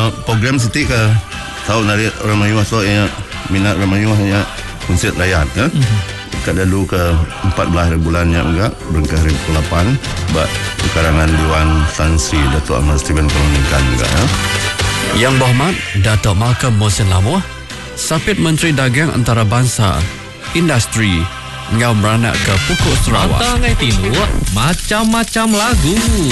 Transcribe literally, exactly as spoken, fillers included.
uh, program Siti ke tahu nari orang Melayu so yang minat orang Melayu hanya konsert rakyat kan. Mm-hmm. Kada dulu ke empat belas bulannya enggak berengkah hari ke lapan bak karangan Dewan Tan Sri Datuk Ahmad Steven Kolonikan enggak ya. Yang Berhormat Datuk Malcolm Mohsin Lamoh, Sapit Menteri Dagang Antarabangsa Industri ngau beranak ke Pokok Sarawak. Mata ngai tinu macam-macam lagu.